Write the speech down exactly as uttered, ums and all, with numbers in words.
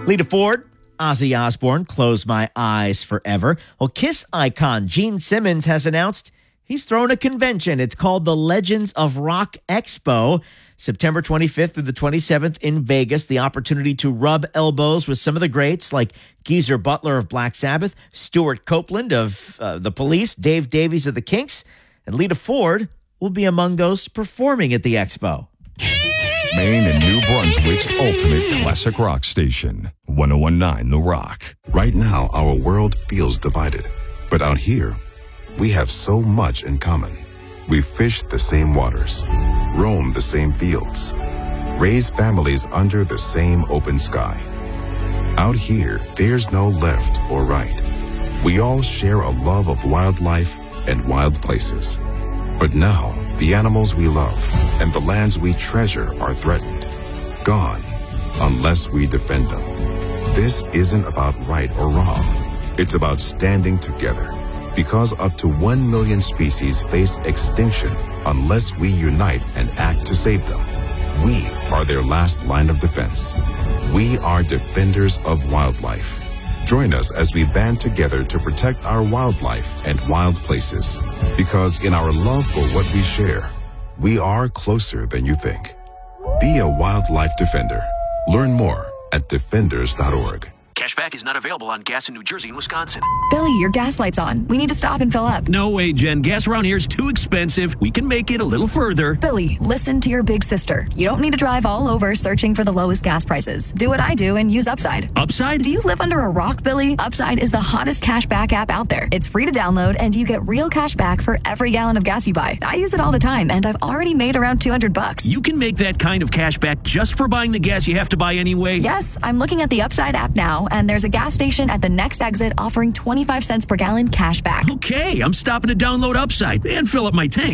Lita Ford, Ozzy Osbourne, Close My Eyes Forever. Well, Kiss icon Gene Simmons has announced he's throwing a convention. It's called the Legends of Rock Expo, September twenty-fifth through the twenty-seventh in Vegas. The opportunity to rub elbows with some of the greats like Geezer Butler of Black Sabbath, Stuart Copeland of uh, The Police, Dave Davies of the Kinks, and Lita Ford will be among those performing at the expo. Maine and New Brunswick's ultimate classic rock station, one oh one point nine The Rock. Right now, our world feels divided. But out here, we have so much in common. We fish the same waters, roam the same fields, raise families under the same open sky. Out here, there's no left or right. We all share a love of wildlife and wild places. But now, the animals we love and the lands we treasure are threatened, gone, unless we defend them. This isn't about right or wrong. It's about standing together, because up to one million species face extinction unless we unite and act to save them. We are their last line of defense. We are defenders of wildlife. Join us as we band together to protect our wildlife and wild places. Because in our love for what we share, we are closer than you think. Be a wildlife defender. Learn more at defenders dot org. Cashback is not available on gas in New Jersey and Wisconsin. Billy, your gas light's on. We need to stop and fill up. No way, Jen. Gas around here is too expensive. We can make it a little further. Billy, listen to your big sister. You don't need to drive all over searching for the lowest gas prices. Do what I do and use Upside. Upside? Do you live under a rock, Billy? Upside is the hottest cashback app out there. It's free to download, and you get real cash back for every gallon of gas you buy. I use it all the time, and I've already made around two hundred bucks. You can make that kind of cash back just for buying the gas you have to buy anyway? Yes, I'm looking at the Upside app now, and there's a gas station at the next exit offering twenty-five cents per gallon cash back. Okay, I'm stopping to download Upside and fill up my tank.